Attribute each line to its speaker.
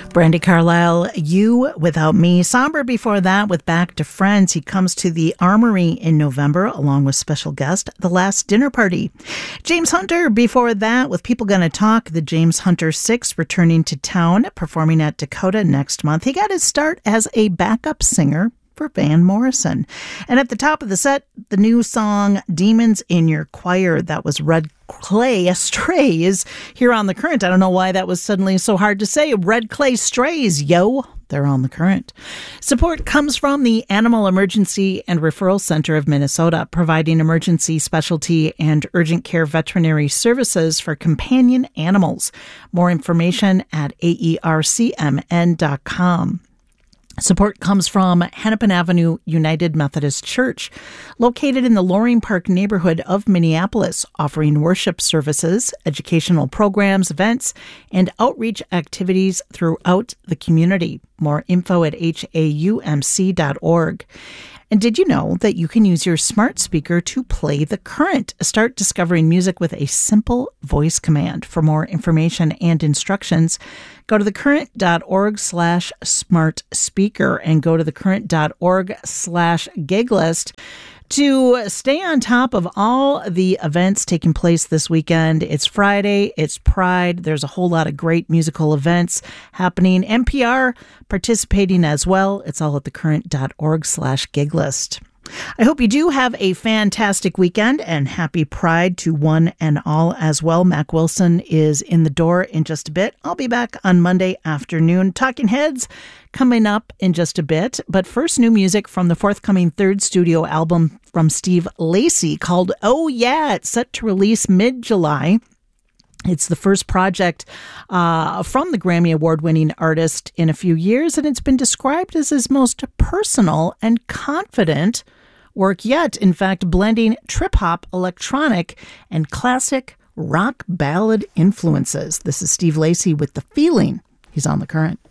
Speaker 1: Brandi Carlile, You Without Me. Somber before that with Back to Friends. He comes to the Armory in November along with special guest The Last Dinner Party. James Hunter before that with People Gonna Talk. The James Hunter 6 returning to town, performing at Dakota next month. He got his start as a backup singer for Van Morrison. And at the top of the set, the new song Demons in Your Choir. That was Red Clay Strays here on The Current. I don't know why that was suddenly so hard to say. Red Clay Strays, yo. They're on The Current. Support comes from the Animal Emergency and Referral Center of Minnesota, providing emergency, specialty, and urgent care veterinary services for companion animals. More information at aercmn.com. Support comes from Hennepin Avenue United Methodist Church, located in the Loring Park neighborhood of Minneapolis, offering worship services, educational programs, events, and outreach activities throughout the community. More info at haumc.org. And did you know that you can use your smart speaker to play The Current? Start discovering music with a simple voice command. For more information and instructions, go to thecurrent.org/smart speaker and go to thecurrent.org/giglist to stay on top of all the events taking place this weekend. It's Friday, it's Pride. There's a whole lot of great musical events happening. NPR participating as well. It's all at thecurrent.org/giglist. I hope you do have a fantastic weekend and happy Pride to one and all as well. Mac Wilson is in the door in just a bit. I'll be back on Monday afternoon. Talking Heads coming up in just a bit. But first, new music from the forthcoming third studio album from Steve Lacy called Oh Yeah. It's set to release mid-July. It's the first project from the Grammy Award-winning artist in a few years, and it's been described as his most personal and confident work yet. In fact, blending trip-hop, electronic, and classic rock ballad influences. This is Steve Lacy with The Feeling. He's on The Current.